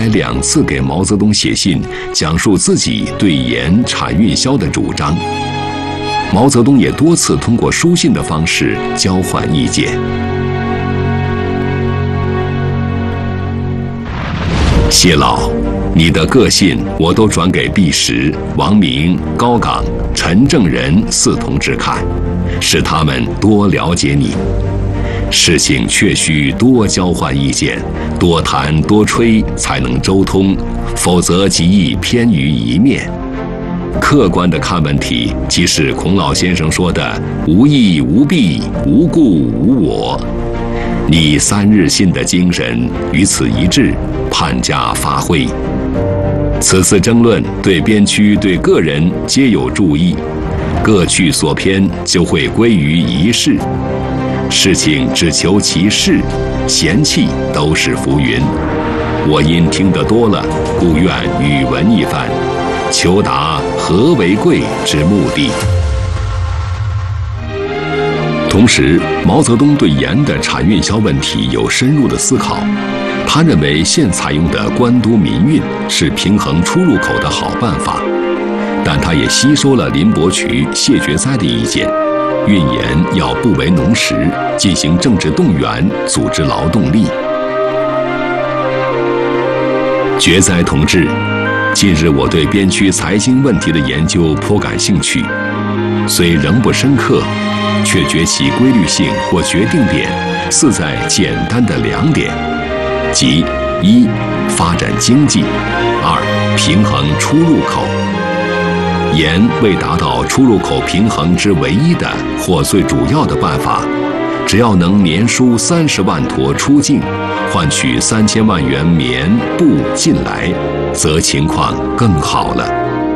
还2次给毛泽东写信，讲述自己对盐产运销的主张。毛泽东也多次通过书信的方式交换意见。谢老，你的个信我都转给毕石、王明、高岗、陈正仁4同志看，使他们多了解你。事情确需多交换意见，多谈多吹才能周通，否则极易偏于一面。客观地看问题，即是孔老先生说的无义无弊，无故无我。你3日信的精神与此一致，盼加发挥。此次争论对边区对个人皆有注意，各据所偏，就会归于一事。事情只求其事，嫌弃都是浮云。我因听得多了，故愿语文一番，求达和为贵之目的。同时，毛泽东对盐的产运销问题有深入的思考。他认为现采用的官督民运是平衡出入口的好办法，但他也吸收了林伯渠、谢觉哉的意见，运盐要不为农时，进行政治动员，组织劳动力。觉哉同志，近日我对边区财经问题的研究颇感兴趣，虽仍不深刻，却觉其规律性或决定点似在简单的2点，即1. 发展经济，2. 平衡出入口。盐未达到出入口平衡之唯一的或最主要的办法，只要能年输30万坨出境，换取3000万元棉布进来，则情况更好了。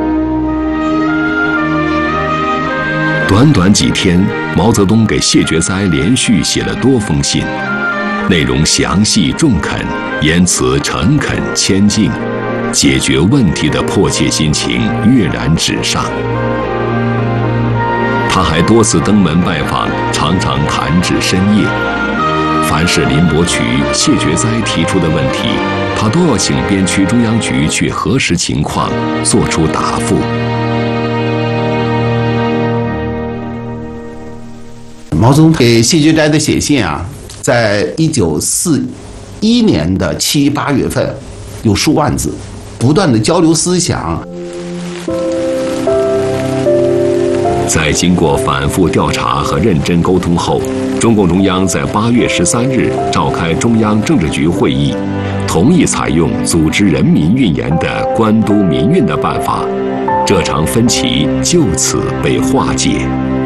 短短几天，毛泽东给谢觉哉连续写了多封信，内容详细中肯，言辞诚恳谦敬，解决问题的迫切心情跃然纸上。他还多次登门拜访，常常谈至深夜。凡是林伯渠、谢觉哉提出的问题，他都要请边区中央局去核实情况，作出答复。 毛泽东给谢觉哉的写信啊，在1941年的7、8月份，有数万字，不断的交流思想。 在经过反复调查和认真沟通后，中共中央在8月13日召开中央政治局会议，同意采用组织人民运盐的官督民运的办法，这场分歧就此被化解。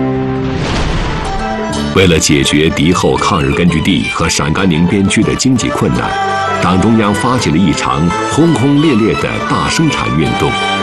为了解决敌后抗日根据地和陕甘宁边区的经济困难，党中央发起了一场轰轰烈烈的大生产运动。